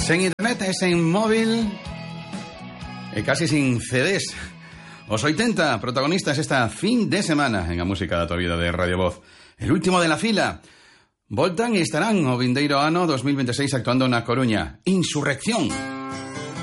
Sen internet e sen móvil e casi sin CDs. Os 80 protagonistas esta fin de semana en a música da tua vida de Radio Voz. El último de la fila. Voltan e estarán o vindeiro ano 2026 actuando na Coruña. Insurrección.